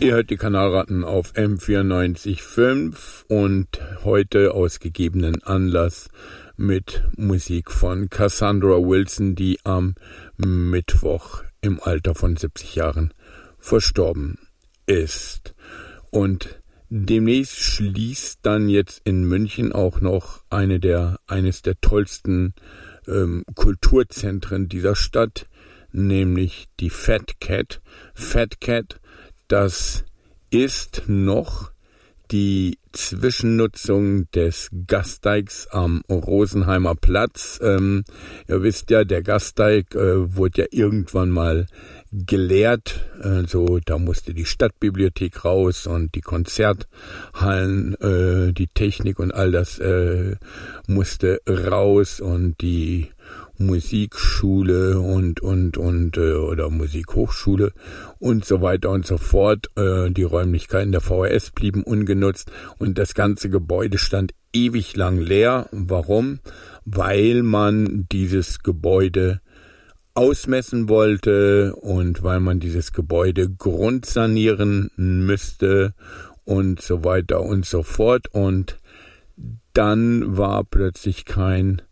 Ihr hört die Kanalratten auf M94.5 und heute aus gegebenen Anlass mit Musik von Cassandra Wilson, die am Mittwoch im Alter von 70 Jahren verstorben ist. Und demnächst schließt dann jetzt in München auch noch eines der tollsten Kulturzentren dieser Stadt, nämlich die Fat Cat. Fat Cat, das ist noch die Zwischennutzung des Gasteigs am Rosenheimer Platz. Ihr wisst ja, der Gasteig wurde ja irgendwann mal geleert. Also da musste die Stadtbibliothek raus und die Konzerthallen, die Technik und all das musste raus und die Musikschule oder Musikhochschule und so weiter und so fort. Die Räumlichkeiten der VHS blieben ungenutzt und das ganze Gebäude stand ewig lang leer. Warum? Weil man dieses Gebäude ausmessen wollte und weil man dieses Gebäude grundsanieren müsste und so weiter und so fort. Und dann war plötzlich kein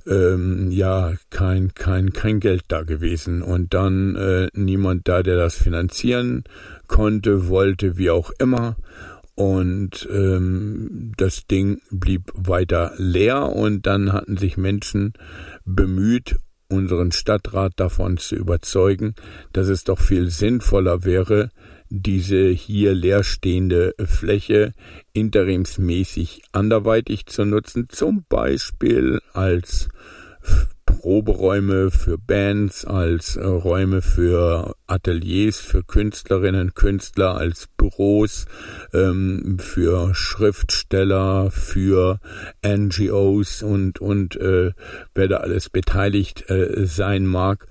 Geld da gewesen und dann niemand da, der das finanzieren konnte, wollte, wie auch immer. Und das Ding blieb weiter leer und dann hatten sich Menschen bemüht, unseren Stadtrat davon zu überzeugen, dass es doch viel sinnvoller wäre, diese hier leerstehende Fläche interimsmäßig anderweitig zu nutzen, zum Beispiel als Proberäume für Bands, als Räume für Ateliers, für Künstlerinnen, Künstler, als Büros, für Schriftsteller, für NGOs und wer da alles beteiligt sein mag.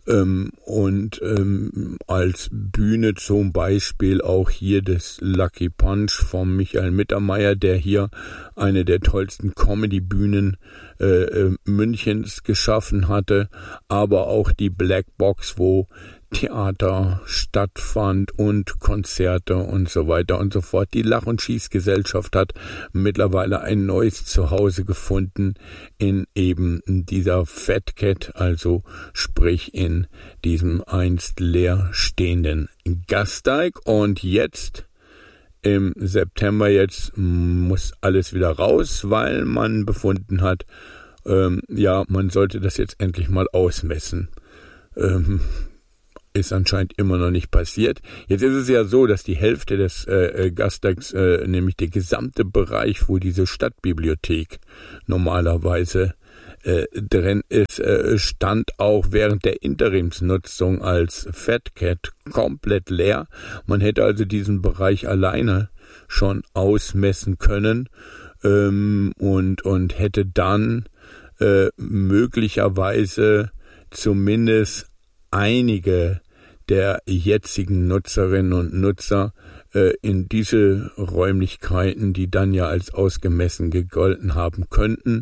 Als Bühne zum Beispiel auch hier des Lucky Punch von Michael Mittermeier, der hier eine der tollsten Comedy-Bühnen Münchens geschaffen hatte, aber auch die Black Box, wo Theater stattfand und Konzerte und so weiter und so fort. Die Lach- und Schießgesellschaft hat mittlerweile ein neues Zuhause gefunden in eben dieser Fat Cat, also sprich in diesem einst leer stehenden Gasteig. Und jetzt im September muss alles wieder raus, weil man befunden hat, man sollte das jetzt endlich mal ausmessen. Ist anscheinend immer noch nicht passiert. Jetzt ist es ja so, dass die Hälfte des Gasteigs, nämlich der gesamte Bereich, wo diese Stadtbibliothek normalerweise drin ist, stand auch während der Interimsnutzung als Fat Cat komplett leer. Man hätte also diesen Bereich alleine schon ausmessen können und hätte dann möglicherweise zumindest einige der jetzigen Nutzerinnen und Nutzer in diese Räumlichkeiten, die dann ja als ausgemessen gegolten haben könnten,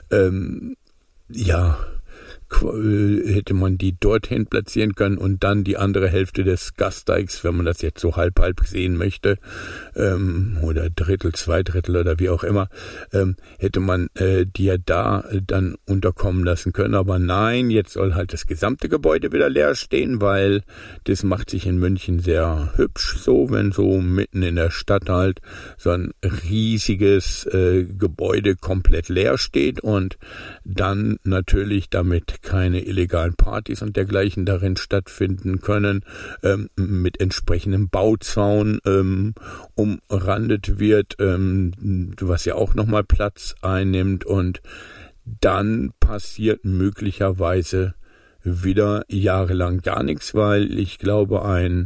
hätte man die dorthin platzieren können und dann die andere Hälfte des Gasteigs, wenn man das jetzt so halb sehen möchte, oder Drittel, Zweidrittel oder wie auch immer, hätte man die ja da dann unterkommen lassen können. Aber nein, jetzt soll halt das gesamte Gebäude wieder leer stehen, weil das macht sich in München sehr hübsch so, wenn so mitten in der Stadt halt so ein riesiges Gebäude komplett leer steht und dann natürlich damit keine illegalen Partys und dergleichen darin stattfinden können, mit entsprechendem Bauzaun umrandet wird, was ja auch nochmal Platz einnimmt, und dann passiert möglicherweise wieder jahrelang gar nichts, weil ich glaube,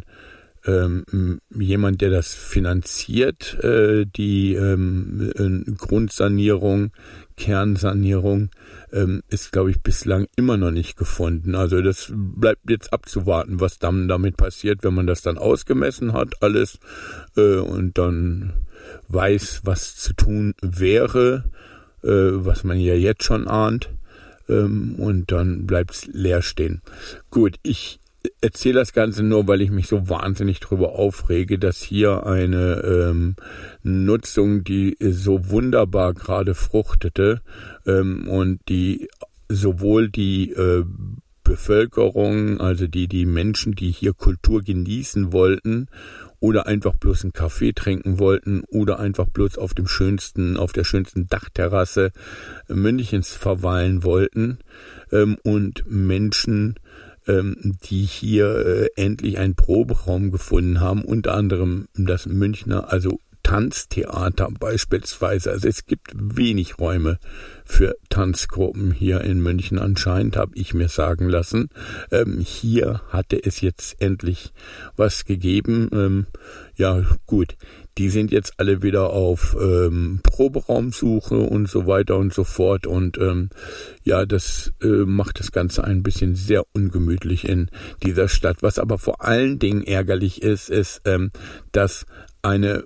jemand, der das finanziert, die Grundsanierung, Kernsanierung, ist, glaube ich, bislang immer noch nicht gefunden. Also das bleibt jetzt abzuwarten, was dann damit passiert, wenn man das dann ausgemessen hat, alles, und dann weiß, was zu tun wäre, was man ja jetzt schon ahnt, und dann bleibt es leer stehen. Gut, ich erzähle das Ganze nur, weil ich mich so wahnsinnig drüber aufrege, dass hier eine Nutzung, die so wunderbar gerade fruchtete und die sowohl die Bevölkerung, also die Menschen, die hier Kultur genießen wollten oder einfach bloß einen Kaffee trinken wollten oder einfach bloß auf der schönsten Dachterrasse Münchens verweilen wollten und Menschen, die hier endlich einen Proberaum gefunden haben, unter anderem das Münchner, also Tanztheater beispielsweise. Also es gibt wenig Räume für Tanzgruppen hier in München anscheinend, habe ich mir sagen lassen. Hier hatte es jetzt endlich was gegeben. Ja gut, die sind jetzt alle wieder auf Proberaumsuche und so weiter und so fort. Und ja, das macht das Ganze ein bisschen sehr ungemütlich in dieser Stadt. Was aber vor allen Dingen ärgerlich ist, dass eine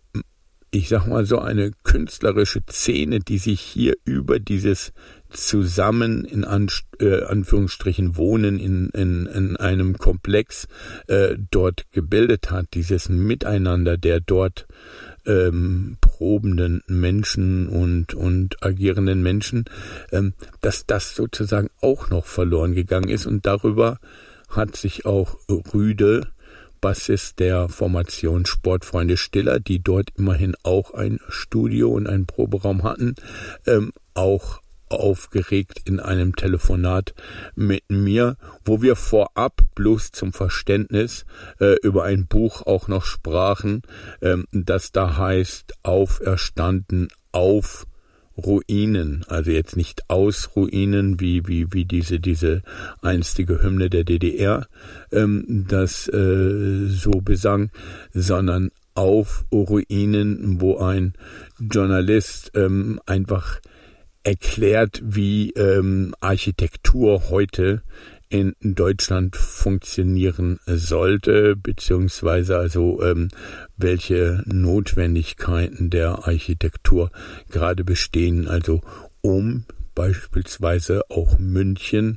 künstlerische Szene, die sich hier über dieses zusammen in Anführungsstrichen Wohnen in einem Komplex dort gebildet hat, dieses Miteinander der dort probenden Menschen und agierenden Menschen, dass das sozusagen auch noch verloren gegangen ist. Und darüber hat sich auch Rüde, Bassist der Formation Sportfreunde Stiller, die dort immerhin auch ein Studio und einen Proberaum hatten, auch aufgeregt in einem Telefonat mit mir, wo wir vorab bloß zum Verständnis über ein Buch auch noch sprachen, das da heißt Auferstanden auf Ruinen, also jetzt nicht aus Ruinen, wie diese einstige Hymne der DDR, das so besang, sondern auf Ruinen, wo ein Journalist einfach erklärt, wie Architektur heute in Deutschland funktionieren sollte, beziehungsweise also welche Notwendigkeiten der Architektur gerade bestehen, also um beispielsweise auch München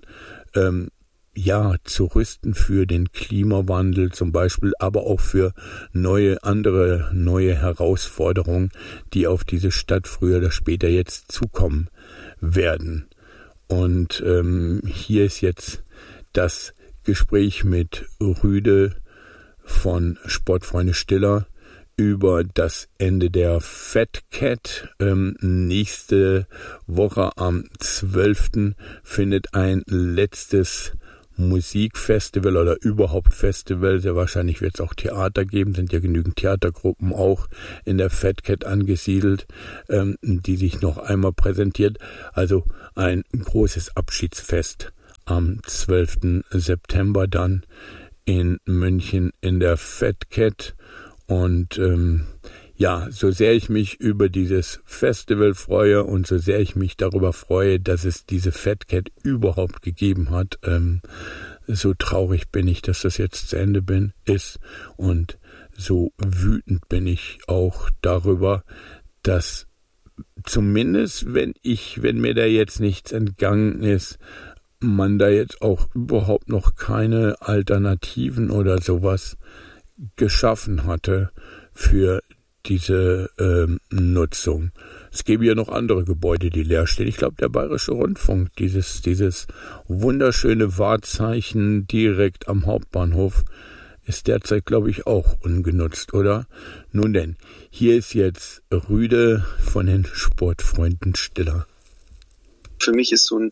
zu rüsten für den Klimawandel zum Beispiel, aber auch für andere neue Herausforderungen, die auf diese Stadt früher oder später jetzt zukommen werden. Und hier ist jetzt das Gespräch mit Rüde von Sportfreunde Stiller über das Ende der Fat Cat. Nächste Woche am 12. findet ein letztes Musikfestival oder überhaupt Festival, sehr wahrscheinlich wird es auch Theater geben, sind ja genügend Theatergruppen auch in der Fat Cat angesiedelt, die sich noch einmal präsentiert. Also ein großes Abschiedsfest am 12. September dann in München in der Fat Cat. Und so sehr ich mich über dieses Festival freue und so sehr ich mich darüber freue, dass es diese Fat Cat überhaupt gegeben hat, so traurig bin ich, dass das jetzt zu Ende ist, und so wütend bin ich auch darüber, dass zumindest, wenn mir da jetzt nichts entgangen ist, man da jetzt auch überhaupt noch keine Alternativen oder sowas geschaffen hatte für diese Nutzung. Es gäbe ja noch andere Gebäude, die leer stehen. Ich glaube, der Bayerische Rundfunk, dieses wunderschöne Wahrzeichen direkt am Hauptbahnhof, ist derzeit, glaube ich, auch ungenutzt, oder? Nun denn, hier ist jetzt Rüde von den Sportfreunden Stiller. Für mich ist so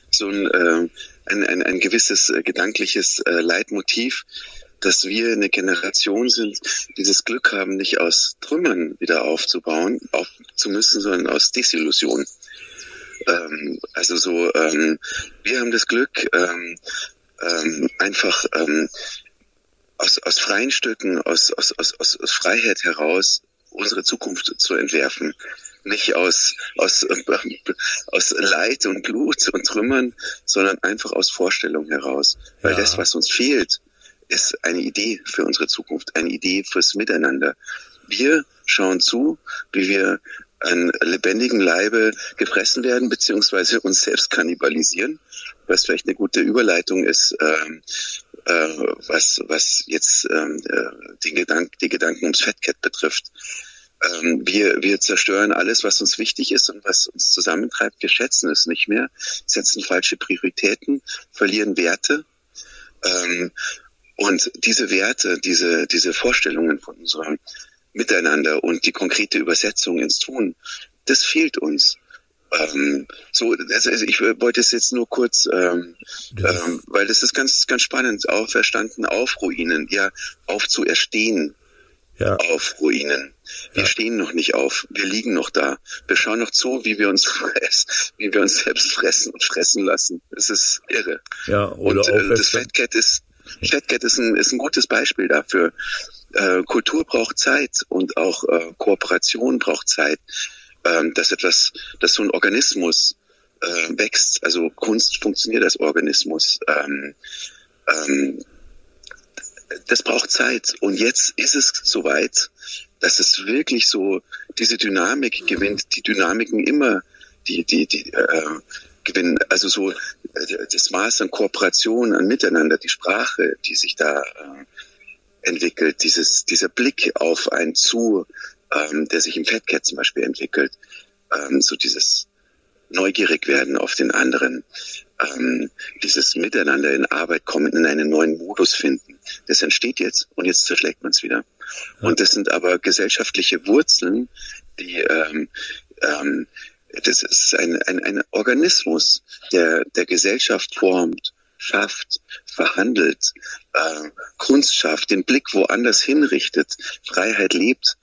ein gewisses gedankliches Leitmotiv, dass wir eine Generation sind, die das Glück haben, nicht aus Trümmern wieder aufzubauen, zu müssen, sondern aus Desillusion. Wir haben das Glück, einfach aus freien Stücken, aus Freiheit heraus unsere Zukunft zu entwerfen. Nicht aus Leid und Blut und Trümmern, sondern einfach aus Vorstellung heraus. Weil das, was uns fehlt, ist eine Idee für unsere Zukunft, eine Idee fürs Miteinander. Wir schauen zu, wie wir an lebendigem Leibe gefressen werden, beziehungsweise uns selbst kannibalisieren, was vielleicht eine gute Überleitung ist was jetzt die Gedanken ums Fat Cat betrifft. Wir zerstören alles, was uns wichtig ist und was uns zusammentreibt. Wir schätzen es nicht mehr, setzen falsche Prioritäten, verlieren Werte. Und diese Werte, diese Vorstellungen von unserem Miteinander und die konkrete Übersetzung ins Tun, das fehlt uns. Ich wollte es jetzt nur kurz, weil das ist ganz, ganz spannend, auferstanden auf Ruinen, ja, aufzuerstehen. Ja. Auf Ruinen. Wir stehen noch nicht auf. Wir liegen noch da. Wir schauen noch zu, wie wir uns selbst fressen und fressen lassen. Das ist irre. Ja, oder und das Fat Cat ist ein gutes Beispiel dafür. Kultur braucht Zeit und auch Kooperation braucht Zeit, dass so ein Organismus wächst. Also Kunst funktioniert als Organismus. Das braucht Zeit. Und jetzt ist es soweit, dass es wirklich so diese Dynamik gewinnt, die Dynamiken immer, die gewinnen. Also so das Maß an Kooperation, an Miteinander, die Sprache, die sich da entwickelt, dieser Blick auf einen zu, der sich im Fat Cat zum Beispiel entwickelt, so dieses neugierig werden auf den anderen, dieses Miteinander in Arbeit kommen, in einen neuen Modus finden. Das entsteht jetzt und jetzt zerschlägt man es wieder. Ja. Und das sind aber gesellschaftliche Wurzeln, die das ist ein Organismus, der Gesellschaft formt, schafft, verhandelt, Kunst schafft, den Blick woanders hinrichtet, Freiheit lebt.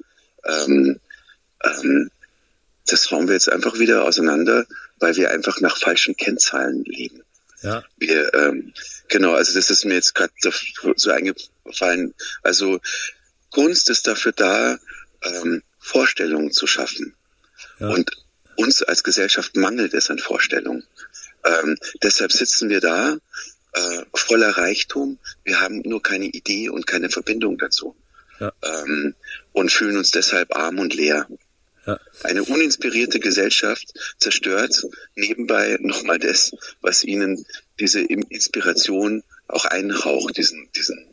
Das hauen wir jetzt einfach wieder auseinander, weil wir einfach nach falschen Kennzahlen leben. Ja. Genau, also das ist mir jetzt gerade so eingefallen. Also Kunst ist dafür da, Vorstellungen zu schaffen. Ja. Und uns als Gesellschaft mangelt es an Vorstellungen. Deshalb sitzen wir da voller Reichtum. Wir haben nur keine Idee und keine Verbindung dazu. Ja. Und fühlen uns deshalb arm und leer. Ja. Eine uninspirierte Gesellschaft zerstört nebenbei nochmal das, was ihnen diese Inspiration auch einhaucht, diesen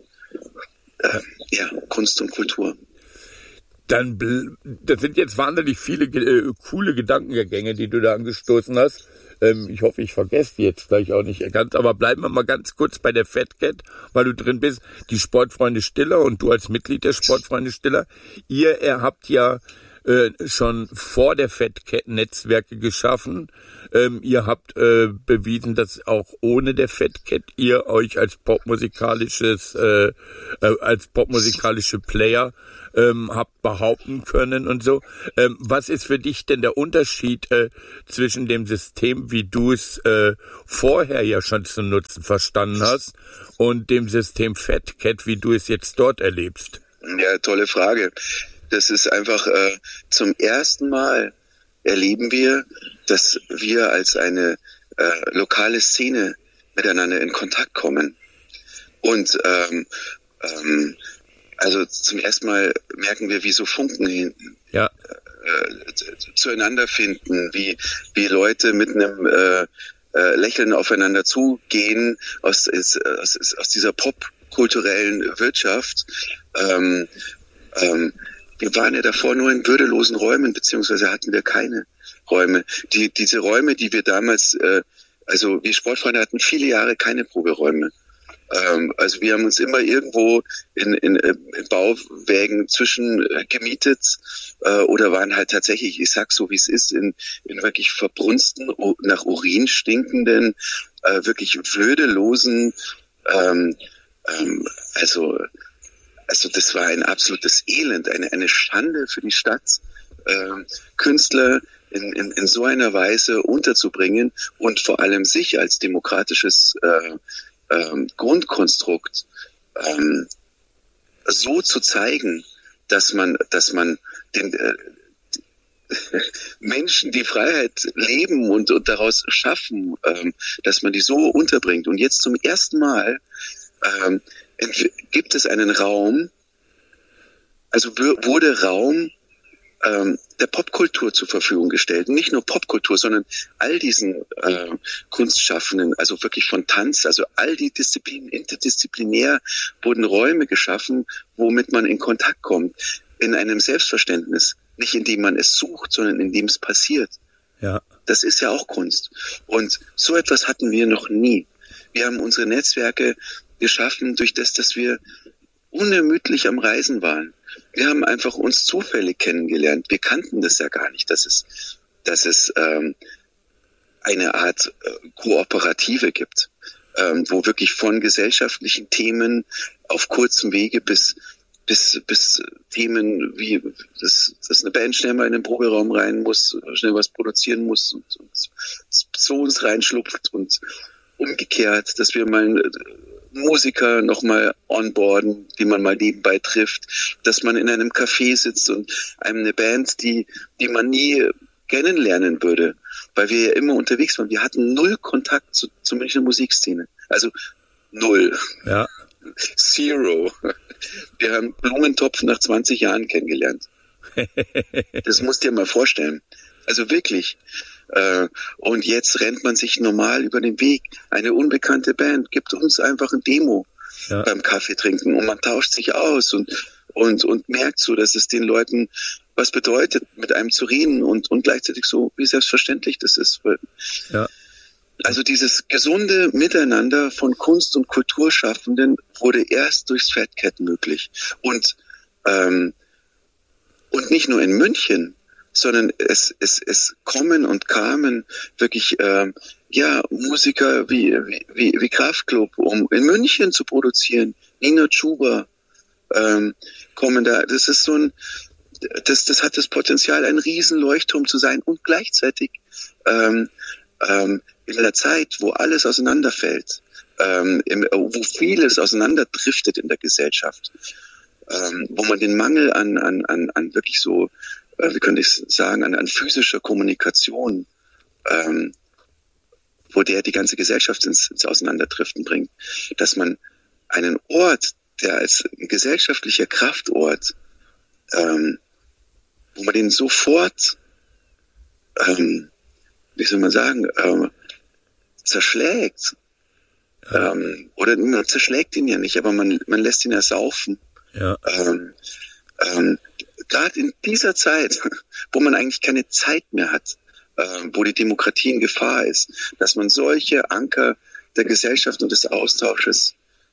Kunst und Kultur. Das sind jetzt wahnsinnig viele coole Gedankengänge, die du da angestoßen hast. Ich hoffe, ich vergesse die jetzt gleich auch nicht ganz, aber bleiben wir mal ganz kurz bei der Fat Cat, weil du drin bist. Die Sportfreunde Stiller und du als Mitglied der Sportfreunde Stiller, ihr habt ja schon vor der Fat Cat Netzwerke geschaffen. Ihr habt bewiesen, dass auch ohne der Fat Cat ihr euch als popmusikalische Player habt behaupten können und so. Was ist für dich denn der Unterschied zwischen dem System, wie du es vorher ja schon zu nutzen verstanden hast, und dem System Fat Cat, wie du es jetzt dort erlebst? Ja, tolle Frage. Das ist einfach zum ersten Mal erleben wir, dass wir als eine lokale Szene miteinander in Kontakt kommen. Und also zum ersten Mal merken wir, wie so Funken zueinander finden, wie Leute mit einem Lächeln aufeinander zugehen aus dieser popkulturellen Wirtschaft. Wir waren ja davor nur in würdelosen Räumen, beziehungsweise hatten wir keine Räume. Diese Räume, die wir damals, also wir Sportfreunde hatten viele Jahre keine Proberäume. Also wir haben uns immer irgendwo in Bauwägen zwischen gemietet oder waren halt tatsächlich, ich sag so wie es ist, in wirklich verbrunsten, nach Urin stinkenden, wirklich würdelosen, also das war ein absolutes Elend, eine Schande für die Stadt, Künstler in so einer Weise unterzubringen und vor allem sich als demokratisches Grundkonstrukt so zu zeigen, dass man den Menschen die Freiheit leben und daraus schaffen, dass man die so unterbringt. Und jetzt zum ersten Mal gibt es einen Raum, also wurde Raum der Popkultur zur Verfügung gestellt. Nicht nur Popkultur, sondern all diesen Kunstschaffenden, also wirklich von Tanz, also all die Disziplinen, interdisziplinär wurden Räume geschaffen, womit man in Kontakt kommt, in einem Selbstverständnis, nicht indem man es sucht, sondern indem es passiert. Ja. Das ist ja auch Kunst. Und so etwas hatten wir noch nie. Wir haben unsere Netzwerke geschaffen durch das, dass wir unermüdlich am Reisen waren. Wir haben einfach uns zufällig kennengelernt. Wir kannten das ja gar nicht, dass es eine Art Kooperative gibt, wo wirklich von gesellschaftlichen Themen auf kurzem Wege bis Themen wie, dass eine Band schnell mal in den Proberaum rein muss, schnell was produzieren muss und zu uns reinschlupft und umgekehrt, dass wir mal Musiker nochmal onboarden, die man mal nebenbei trifft, dass man in einem Café sitzt und einem eine Band, die man nie kennenlernen würde, weil wir ja immer unterwegs waren. Wir hatten null Kontakt zur Münchner Musikszene. Also null. Ja. Zero. Wir haben Blumentopf nach 20 Jahren kennengelernt. Das musst du dir mal vorstellen. Also wirklich. Und jetzt rennt man sich normal über den Weg. Eine unbekannte Band gibt uns einfach ein Demo beim Kaffee trinken und man tauscht sich aus und merkt so, dass es den Leuten was bedeutet, mit einem zu reden und gleichzeitig so, wie selbstverständlich das ist. Ja. Also dieses gesunde Miteinander von Kunst- und Kulturschaffenden wurde erst durchs Fat Cat möglich. Und nicht nur in München, sondern es kommen und kamen wirklich Musiker wie Kraftklub, um in München zu produzieren. Nina Chuba kommen da. Das ist so das hat das Potenzial, ein Riesenleuchtturm zu sein und gleichzeitig in einer Zeit, wo alles auseinanderfällt, wo vieles auseinanderdriftet in der Gesellschaft, wo man den Mangel an wirklich so, wie könnte ich sagen, an physischer Kommunikation, wo der die ganze Gesellschaft ins Auseinanderdriften bringt, dass man einen Ort, der als gesellschaftlicher Kraftort, wo man den sofort, wie soll man sagen, zerschlägt, oder man zerschlägt ihn ja nicht, aber man lässt ihn ja saufen. Ja. Gerade in dieser Zeit, wo man eigentlich keine Zeit mehr hat, wo die Demokratie in Gefahr ist, dass man solche Anker der Gesellschaft und des Austausches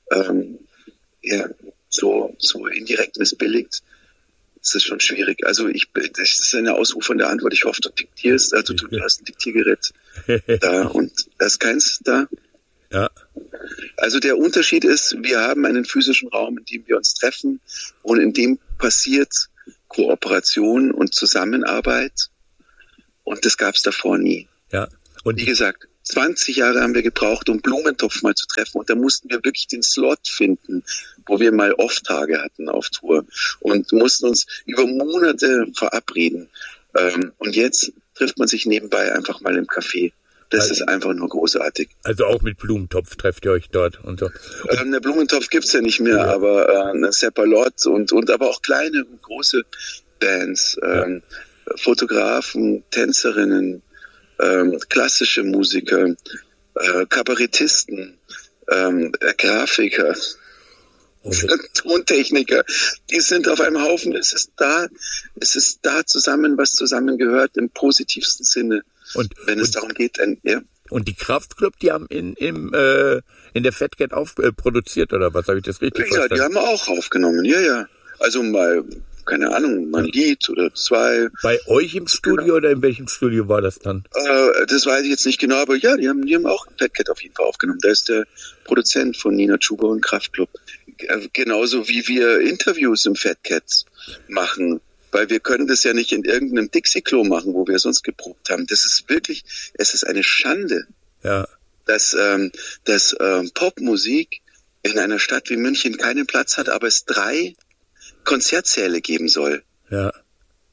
so indirekt missbilligt, das ist schon schwierig. Also das ist eine ausufernde Antwort. Ich hoffe, du diktierst, also du hast ein Diktiergerät da und da ist keins da. Ja. Also der Unterschied ist, wir haben einen physischen Raum, in dem wir uns treffen und in dem passiert Kooperation und Zusammenarbeit und das gab es davor nie. Ja. Und wie gesagt, 20 Jahre haben wir gebraucht, um Blumentopf mal zu treffen und da mussten wir wirklich den Slot finden, wo wir mal Off-Tage hatten auf Tour und mussten uns über Monate verabreden. Und jetzt trifft man sich nebenbei einfach mal im Café. Das ist einfach nur großartig. Also auch mit Blumentopf trefft ihr euch dort und so. Der Blumentopf gibt's ja nicht mehr, aber Seppalot und aber auch kleine und große Bands, Fotografen, Tänzerinnen, klassische Musiker, Kabarettisten, Grafiker, Tontechniker, die sind auf einem Haufen. Es ist da zusammen, was zusammengehört im positivsten Sinne. Wenn es darum geht, Und die Kraftklub, die haben in der Fat Cat produziert, oder was, habe ich das richtig verstanden? Ja, die haben wir auch aufgenommen, ja. Also mal, keine Ahnung, mal ein Lied oder zwei. Bei euch im Studio oder in welchem Studio war das dann? Das weiß ich jetzt nicht genau, aber ja, die haben auch Fat Cat auf jeden Fall aufgenommen. Da ist der Produzent von Nina Chuba und Kraftklub. Genauso wie wir Interviews im Fat Cat machen. Weil wir können das ja nicht in irgendeinem Dixie-Klo machen, wo wir sonst geprobt haben. Das ist wirklich, es ist eine Schande, dass Popmusik in einer Stadt wie München keinen Platz hat, aber es 3 Konzertsäle geben soll. Ja.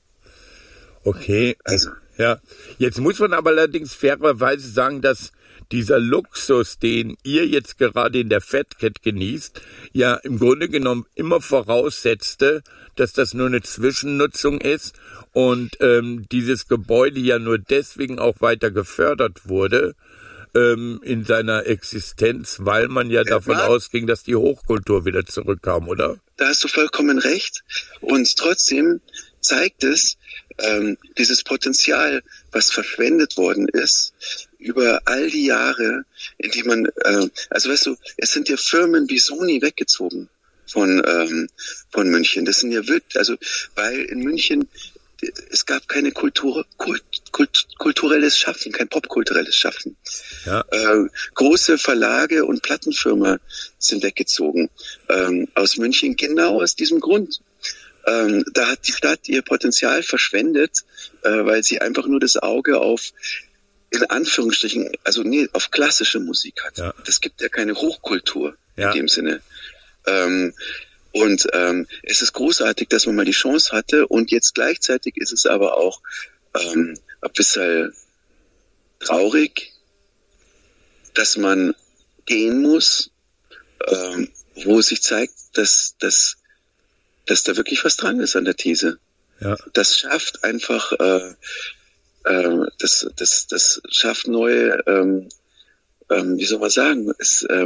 Okay. Also. Ja. Jetzt muss man aber allerdings fairerweise sagen, dass dieser Luxus, den ihr jetzt gerade in der Fat Cat genießt, ja im Grunde genommen immer voraussetzte, dass das nur eine Zwischennutzung ist und dieses Gebäude ja nur deswegen auch weiter gefördert wurde in seiner Existenz, weil man ja davon ausging, dass die Hochkultur wieder zurückkam, oder? Da hast du vollkommen recht. Und trotzdem zeigt es dieses Potenzial, was verschwendet worden ist über all die Jahre, in die man, also weißt du, es sind ja Firmen wie Sony weggezogen von München. Das sind ja wirklich, also weil in München es gab keine kulturelles Schaffen, kein popkulturelles Schaffen. Ja. Große Verlage und Plattenfirmen sind weggezogen aus München, genau aus diesem Grund. Da hat die Stadt ihr Potenzial verschwendet, weil sie einfach nur das Auge auf, in Anführungsstrichen, also auf klassische Musik hat. Ja. Das gibt ja keine Hochkultur in dem Sinne. Und es ist großartig, dass man mal die Chance hatte, und jetzt gleichzeitig ist es aber auch ein bisschen traurig, dass man gehen muss, wo sich zeigt, dass da wirklich was dran ist an der These. Ja. Das schafft einfach, das schafft neue, wie soll man sagen,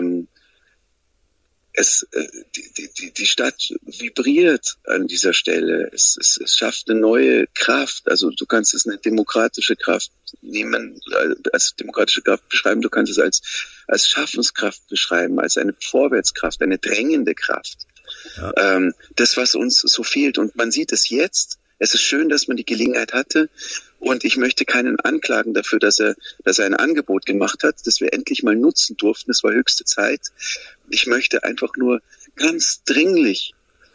die Stadt vibriert an dieser Stelle. Es schafft eine neue Kraft. Also du kannst es eine demokratische Kraft nehmen, als demokratische Kraft beschreiben. Du kannst es als Schaffenskraft beschreiben, als eine Vorwärtskraft, eine drängende Kraft. Ja. Das, was uns so fehlt. Und man sieht es jetzt. Es ist schön, dass man die Gelegenheit hatte. Und ich möchte keinen anklagen dafür, dass er ein Angebot gemacht hat, das wir endlich mal nutzen durften. Es war höchste Zeit. Ich möchte einfach nur ganz dringlich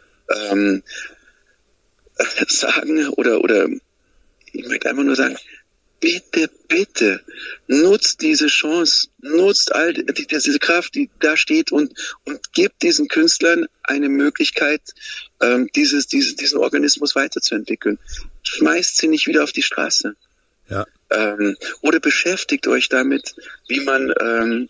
sagen, oder ich möchte einfach nur sagen, bitte, nutzt diese Chance, nutzt all diese Kraft, die da steht, und gebt diesen Künstlern eine Möglichkeit, diesen Organismus weiterzuentwickeln. Schmeißt sie nicht wieder auf die Straße. Ja. Oder beschäftigt euch damit, wie man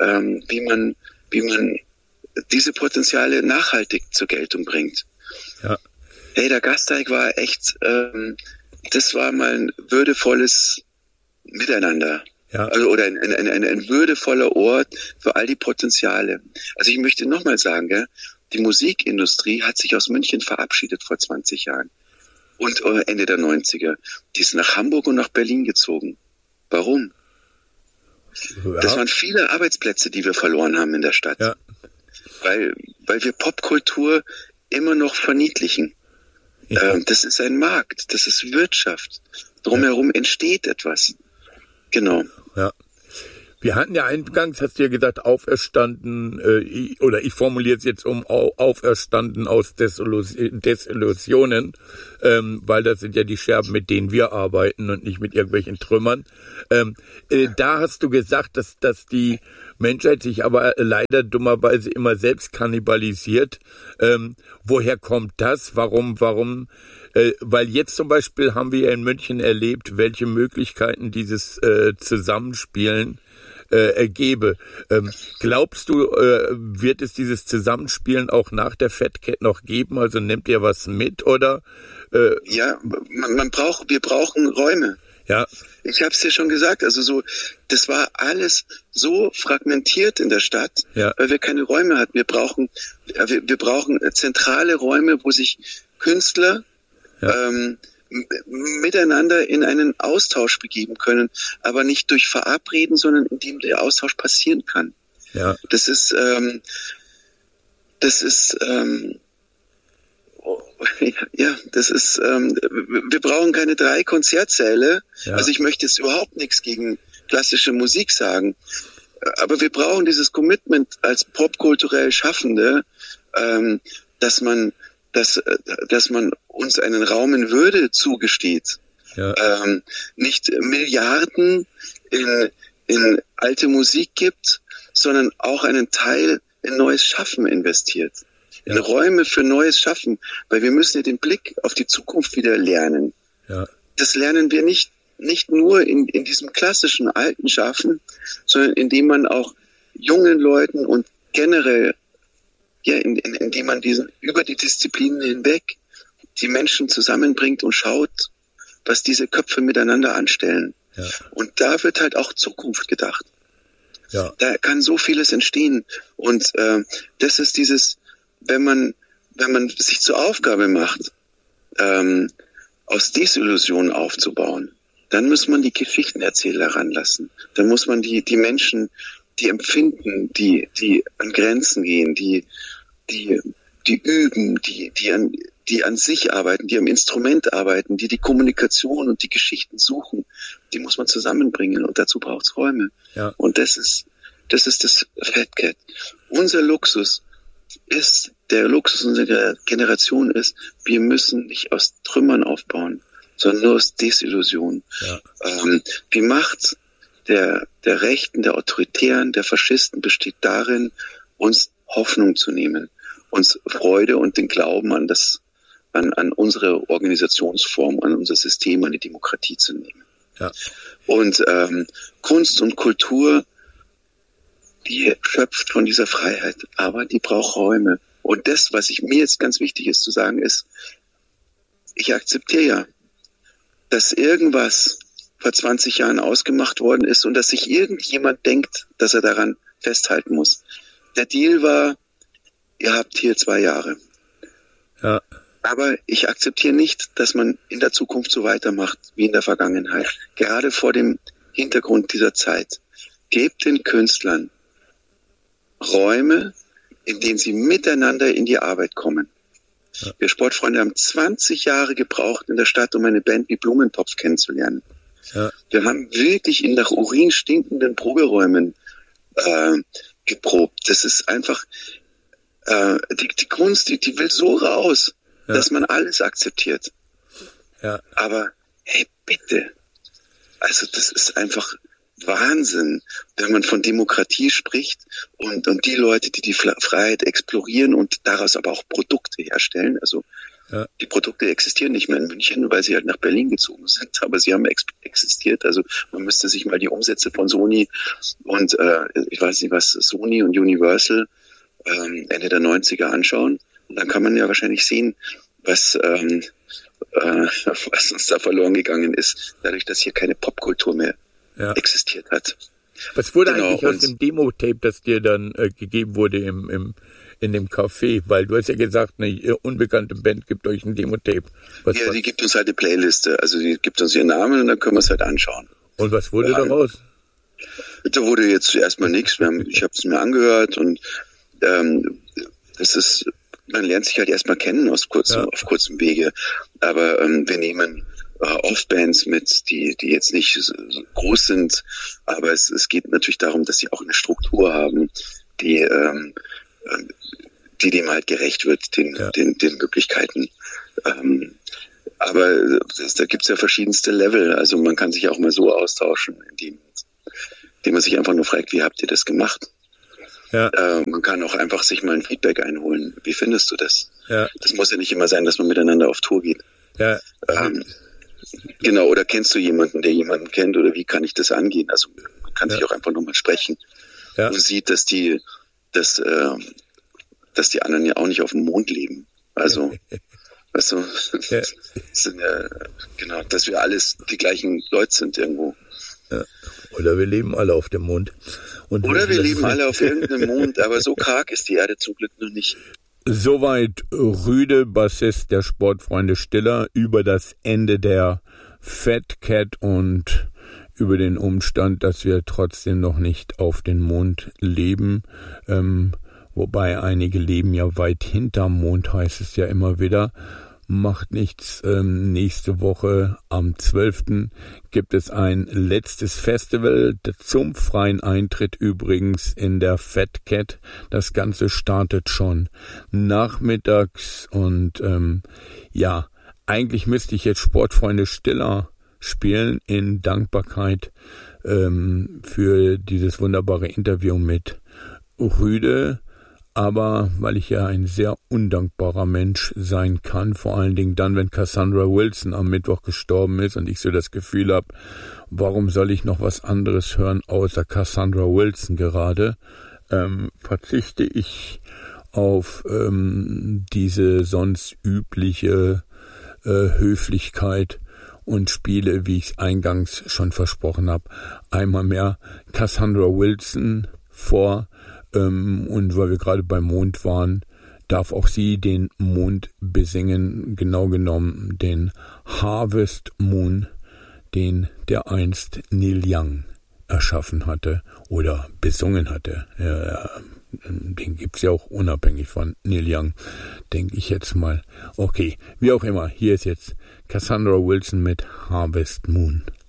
diese Potenziale nachhaltig zur Geltung bringt. Ja. Hey, der Gasteig war echt, das war mal ein würdevolles Miteinander. Ja. Also, oder ein würdevoller Ort für all die Potenziale. Also ich möchte nochmal sagen, gell, die Musikindustrie hat sich aus München verabschiedet vor 20 Jahren. Und Ende der 90er. Die ist nach Hamburg und nach Berlin gezogen. Warum? Ja. Das waren viele Arbeitsplätze, die wir verloren haben in der Stadt. Ja. Weil wir Popkultur immer noch verniedlichen. Ja. Das ist ein Markt, das ist Wirtschaft. Drumherum entsteht etwas. Genau. Ja. Wir hatten ja eingangs, hast du ja gesagt, auferstanden, oder ich formuliere es jetzt auferstanden aus Desillusionen, weil das sind ja die Scherben, mit denen wir arbeiten und nicht mit irgendwelchen Trümmern. Da hast du gesagt, dass die Menschheit sich aber leider dummerweise immer selbst kannibalisiert. Woher kommt das? Warum? Weil jetzt zum Beispiel haben wir in München erlebt, welche Möglichkeiten dieses Zusammenspielen ergebe. Glaubst du, wird es dieses Zusammenspielen auch nach der Fat Cat noch geben? Also nehmt ihr was mit, oder? Ja, wir brauchen Räume. Ja. Ich habe es dir schon gesagt, also das war alles so fragmentiert in der Stadt, weil wir keine Räume hatten. Wir brauchen zentrale Räume, wo sich Künstler miteinander in einen Austausch begeben können, aber nicht durch Verabreden, sondern indem der Austausch passieren kann. Ja. Wir brauchen keine 3 Konzertsäle. Ja. Also ich möchte jetzt überhaupt nichts gegen klassische Musik sagen, aber wir brauchen dieses Commitment als popkulturell Schaffende, dass man uns einen Raum in Würde zugesteht. Ja. Nicht Milliarden in alte Musik gibt, sondern auch einen Teil in neues Schaffen investiert. Ja. In Räume für neues Schaffen, weil wir müssen ja den Blick auf die Zukunft wieder lernen. Ja. Das lernen wir nicht nicht nur in diesem klassischen Alten schaffen, sondern indem man auch jungen Leuten und generell, indem man über die Disziplinen hinweg die Menschen zusammenbringt und schaut, was diese Köpfe miteinander anstellen. Ja. Und da wird halt auch Zukunft gedacht. Ja. Da kann so vieles entstehen. Und das ist dieses, wenn man sich zur Aufgabe macht, aus Desillusionen aufzubauen, dann muss man die Geschichtenerzähler ranlassen. Dann muss man die Menschen, die empfinden, die an Grenzen gehen, die üben, die an sich arbeiten, die am Instrument arbeiten, die Kommunikation und die Geschichten suchen, die muss man zusammenbringen und dazu braucht es Räume. Ja. Und das ist das Fat Cat. Unser Luxus ist, der Luxus unserer Generation ist, wir müssen nicht aus Trümmern aufbauen, sondern nur aus Desillusion. Ja. Die Macht der Rechten, der Autoritären, der Faschisten besteht darin, uns Hoffnung zu nehmen, uns Freude und den Glauben an unsere Organisationsform, an unser System, an die Demokratie zu nehmen. Ja. Und Kunst und Kultur, die schöpft von dieser Freiheit, aber die braucht Räume. Und das, was mir jetzt ganz wichtig ist zu sagen, ist, ich akzeptiere ja, dass irgendwas vor 20 Jahren ausgemacht worden ist und dass sich irgendjemand denkt, dass er daran festhalten muss. Der Deal war, ihr habt hier 2 Jahre. Ja. Aber ich akzeptiere nicht, dass man in der Zukunft so weitermacht wie in der Vergangenheit. Gerade vor dem Hintergrund dieser Zeit. Gebt den Künstlern Räume, in denen sie miteinander in die Arbeit kommen. Ja. Wir Sportfreunde haben 20 Jahre gebraucht in der Stadt, um eine Band wie Blumentopf kennenzulernen. Ja. Wir haben wirklich in nach Urin stinkenden Proberäumen geprobt. Das ist einfach, die Kunst, die will so raus, dass man alles akzeptiert. Ja. Aber, hey, bitte. Also, das ist einfach Wahnsinn, wenn man von Demokratie spricht und die Leute, die Freiheit explorieren und daraus aber auch Produkte herstellen. Also, die Produkte existieren nicht mehr in München, weil sie halt nach Berlin gezogen sind, aber sie haben existiert. Also man müsste sich mal die Umsätze von Sony und ich weiß nicht was, Sony und Universal Ende der 90er anschauen. Und dann kann man ja wahrscheinlich sehen, was uns da verloren gegangen ist, dadurch, dass hier keine Popkultur mehr existiert hat. Was wurde eigentlich aus dem Demo-Tape, das dir dann gegeben wurde in dem Café, weil du hast ja gesagt, eine unbekannte Band gibt euch ein Demo-Tape. Ja, die gibt uns halt eine Playliste, also die gibt uns ihren Namen und dann können wir es halt anschauen. Und was wurde daraus? Da wurde jetzt erstmal nichts, ich habe es mir angehört und das ist, man lernt sich halt erstmal kennen auf kurzem Wege, aber wir nehmen Off-Bands mit, die jetzt nicht so groß sind, aber es geht natürlich darum, dass sie auch eine Struktur haben, die dem halt gerecht wird, den Möglichkeiten. Aber da gibt's ja verschiedenste Level. Also man kann sich auch mal so austauschen, indem man sich einfach nur fragt, wie habt ihr das gemacht? Ja. Man kann auch einfach sich mal ein Feedback einholen. Wie findest du das? Ja. Das muss ja nicht immer sein, dass man miteinander auf Tour geht. Ja. Genau, oder kennst du jemanden, der jemanden kennt, oder wie kann ich das angehen? Also man kann sich auch einfach nur mal sprechen. Ja. Und sieht, dass die anderen ja auch nicht auf dem Mond leben. Also, weißt du, sind genau, dass wir alles die gleichen Leute sind irgendwo. Ja. Oder wir leben alle auf dem Mond. Oder wir leben alle auf irgendeinem Mond, aber so karg ist die Erde zum Glück noch nicht. Soweit Rüde, Bassist der Sportfreunde Stiller, über das Ende der Fat Cat und über den Umstand, dass wir trotzdem noch nicht auf den Mond leben, wobei einige leben ja weit hinterm Mond, heißt es ja immer wieder. Macht nichts. Nächste Woche am 12. gibt es ein letztes Festival zum freien Eintritt übrigens in der Fat Cat. Das Ganze startet schon nachmittags und eigentlich müsste ich jetzt Sportfreunde Stiller spielen in Dankbarkeit für dieses wunderbare Interview mit Rüde. Aber weil ich ja ein sehr undankbarer Mensch sein kann, vor allen Dingen dann, wenn Cassandra Wilson am Mittwoch gestorben ist und ich so das Gefühl habe, warum soll ich noch was anderes hören außer Cassandra Wilson gerade, verzichte ich auf diese sonst übliche Höflichkeit und spiele, wie ich es eingangs schon versprochen habe, einmal mehr Cassandra Wilson vor. Und weil wir gerade beim Mond waren, darf auch sie den Mond besingen, genau genommen den Harvest Moon, den der einst Neil Young erschaffen hatte oder besungen hatte. Den gibt's ja auch unabhängig von Neil Young, denke ich jetzt mal. Okay, wie auch immer, hier ist jetzt Cassandra Wilson mit Harvest Moon.